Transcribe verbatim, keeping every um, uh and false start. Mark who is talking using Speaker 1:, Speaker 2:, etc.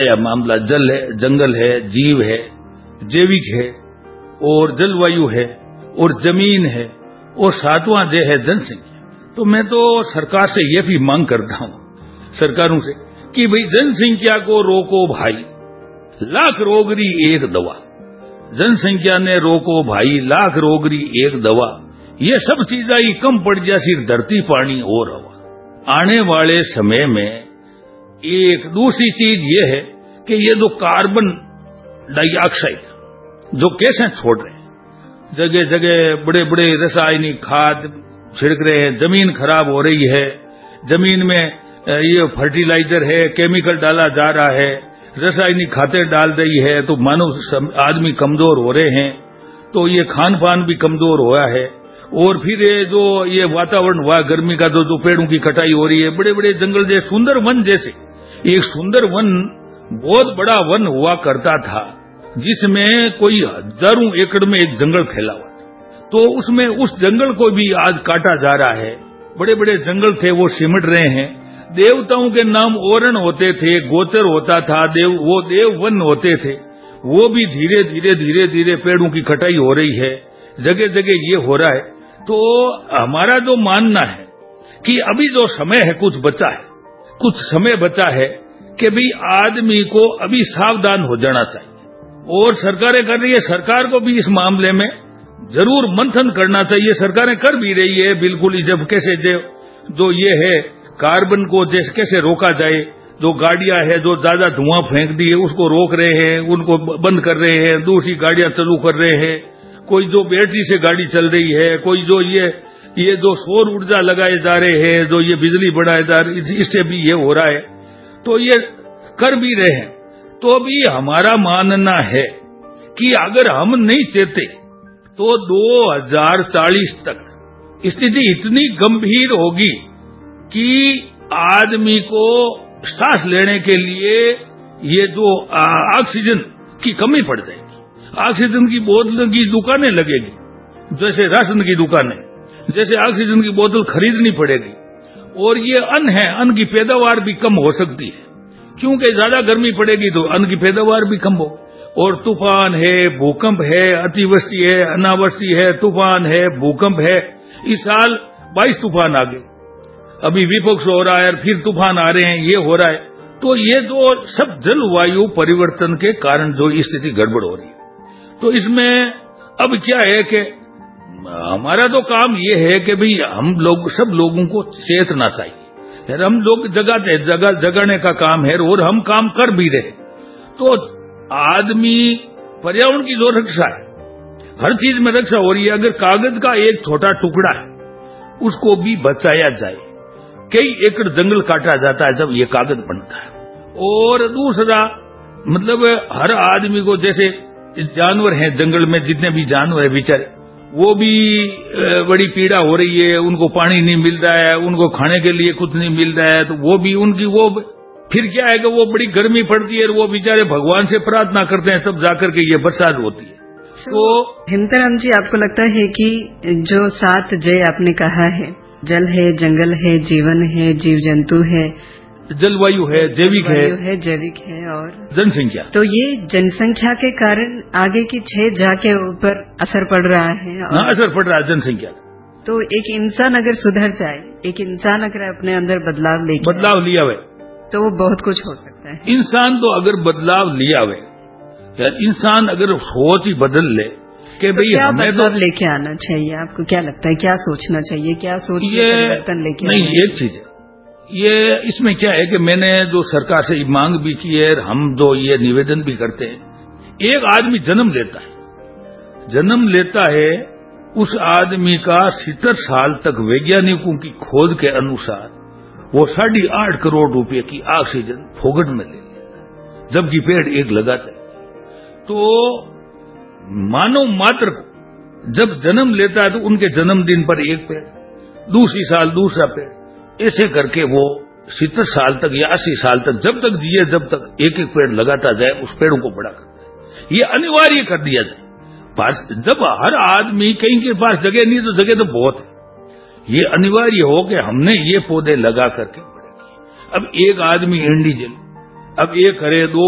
Speaker 1: या मामला जल है, जंगल है, जीव है, जैविक है और जलवायु है और जमीन है और सातवां जो है जनसंख्या। तो मैं तो सरकार से ये भी मांग करता हूं, सरकारों से, कि भाई जनसंख्या को रोको भाई, लाख रोगरी एक दवा। जनसंख्या ने रोको भाई, लाख रोगरी एक दवा। ये सब चीजें ही कम पड़ जासी धरती पानी और हवा। आने वाले समय में एक दूसरी चीज ये है कि ये जो कार्बन डाइऑक्साइड जो कैसे छोड़ रहे हैं, जगह जगह बड़े बड़े रासायनिक खाद छिड़क रहे हैं, जमीन खराब हो रही है, जमीन में ये फर्टिलाइजर है, केमिकल डाला जा रहा है, रासायनिक खादें डाल रही है, तो मानव आदमी कमजोर हो रहे हैं, तो ये खान पान भी कमजोर हुआ है। और फिर ये जो ये वातावरण हुआ गर्मी का, जो जो पेड़ों की कटाई हो रही है, बड़े बड़े जंगल जैसे सुंदर वन जैसे, एक सुंदर वन बहुत बड़ा वन हुआ करता था जिसमें कोई हजारों एकड़ में एक जंगल फैला हुआ था, तो उसमें उस जंगल को भी आज काटा जा रहा है। बड़े बड़े जंगल थे वो सिमट रहे हैं। देवताओं के नाम ओरण होते थे, गोचर होता था, देव वो देव वन होते थे, वो भी धीरे धीरे धीरे धीरे पेड़ों की कटाई हो रही है, जगह जगह ये हो रहा है। तो हमारा जो मानना है कि अभी जो समय है कुछ बचा है, कुछ समय बचा है कि भाई आदमी को अभी सावधान हो जाना चाहिए, और सरकारें कर रही है, सरकार को भी इस मामले में जरूर मंथन करना चाहिए। सरकारें कर भी रही है बिल्कुल, जब कैसे जो ये है कार्बन को जैसे कैसे रोका जाए, जो गाड़ियां है जो ज्यादा धुआं फेंक दी है उसको रोक रहे हैं, उनको बंद कर रहे हैं, दूसरी गाड़ियां चालू कर रहे हैं, कोई जो बैटरी से गाड़ी चल रही है, कोई जो ये ये जो सौर ऊर्जा लगाए जा रहे हैं, जो ये बिजली बढ़ाए जा रही है, इससे भी ये हो रहा है, तो ये कर भी रहे हैं। तो भी हमारा मानना है कि अगर हम नहीं चेते तो दो हज़ार चालीस तक स्थिति इतनी गंभीर होगी कि आदमी को सांस लेने के लिए ये जो ऑक्सीजन की कमी पड़ जाएगी। ऑक्सीजन की बोतल की दुकानें लगेगी, जैसे राशन की दुकानें, जैसे ऑक्सीजन की बोतल खरीदनी पड़ेगी। और ये अन्न है, अन्न की पैदावार भी कम हो सकती है, क्योंकि ज्यादा गर्मी पड़ेगी तो अन्न की पैदावार भी कम हो। और तूफान है, भूकंप है, अतिवृष्टि है, अनावृष्टि है, तूफान है, भूकंप है। इस साल बाईस तूफान आ गए, अभी विपक्ष हो रहा है, फिर तूफान आ रहे हैं, ये हो रहा है। तो ये जो सब जलवायु परिवर्तन के कारण जो स्थिति गड़बड़ हो रही है, तो इसमें अब क्या है कि हमारा तो काम ये है कि भाई हम लोग सब लोगों को चेतना चाहिए, हम लोग जगाते जगा जगाने का काम है और हम काम कर भी रहे। तो आदमी पर्यावरण की जो रक्षा है, हर चीज में रक्षा हो रही है। अगर कागज का एक छोटा टुकड़ा है उसको भी बचाया जाए, कई एकड़ जंगल काटा जाता है जब ये कागज बनता है। और दूसरा मतलब हर आदमी को, जैसे जानवर हैं जंगल में, जितने भी जानवर है बेचारे, वो भी बड़ी पीड़ा हो रही है, उनको पानी नहीं मिल रहा है, उनको खाने के लिए कुछ नहीं मिल रहा है, तो वो भी उनकी वो फिर क्या है कि वो बड़ी गर्मी पड़ती है, वो बेचारे भगवान से प्रार्थना करते हैं, तब जाकर के ये बरसात होती है।
Speaker 2: तो हिंताराम जी, आपको लगता है कि जो सात जय आपने कहा है, जल है, जंगल है, जीवन है, जीव जंतु है,
Speaker 1: जलवायु है, जैविक है,
Speaker 2: है जैविक है और
Speaker 1: जनसंख्या,
Speaker 2: तो ये जनसंख्या के कारण आगे की छह जा के ऊपर असर पड़ रहा है।
Speaker 1: हाँ, असर पड़ रहा है जनसंख्या।
Speaker 2: तो एक इंसान अगर सुधर जाए, एक इंसान अगर अपने अंदर बदलाव ले
Speaker 1: बदलाव लिया हुए,
Speaker 2: तो वो बहुत कुछ हो सकता है।
Speaker 1: इंसान तो अगर बदलाव लिया हुए, इंसान अगर सोच ही बदल ले कि
Speaker 2: तो
Speaker 1: भाई
Speaker 2: क्या
Speaker 1: हमें
Speaker 2: बदलाव
Speaker 1: तो
Speaker 2: लेके आना चाहिए, आपको क्या लगता है, क्या सोचना चाहिए, क्या सोच
Speaker 1: ये
Speaker 2: परिवर्तन लेके
Speaker 1: नहीं, एक चीज है ये, इसमें क्या है कि मैंने जो सरकार से मांग भी की है, हम जो ये निवेदन भी करते हैं, एक आदमी जन्म लेता है, जन्म लेता है उस आदमी का सत्तर साल तक वैज्ञानिकों की खोज के अनुसार वो साढ़े आठ करोड़ रुपए की ऑक्सीजन फोकट में ले लेता है, जबकि पेड़ एक लगाता है। तो मानव मात्र को जब जन्म लेता है तो उनके जन्मदिन पर एक पेड़, दूसरी साल दूसरा पेड़, ऐसे करके वो सत्तर साल तक या अस्सी साल तक जब तक जिए, जब तक एक एक पेड़ लगाता जाए, उस पेड़ों को बड़ा करता है। ये अनिवार्य कर दिया जाए। जब हर आदमी, कहीं के पास जगह नहीं तो जगह तो बहुत है, ये अनिवार्य हो कि हमने ये पौधे लगा करके बड़े किए। अब एक आदमी इंडिविजुअल अब एक करे, दो